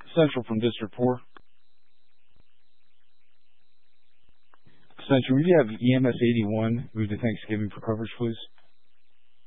Central from District 4. Central, would you have EMS 81 move to Thanksgiving for coverage, please?